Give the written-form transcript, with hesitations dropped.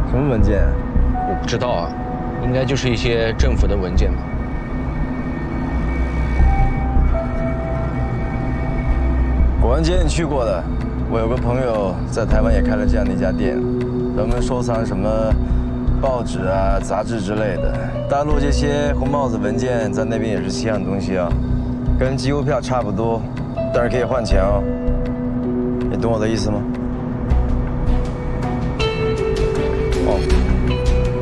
什么文件？ 我不知道啊，应该就是一些政府的文件吧。 古玩街你去过的，我有个朋友在台湾也开了这样的一家店，专门收藏什么报纸啊、杂志之类的。大陆这些红帽子文件在那边也是稀罕东西啊，跟机邮票差不多，但是可以换钱哦。你懂我的意思吗？哦。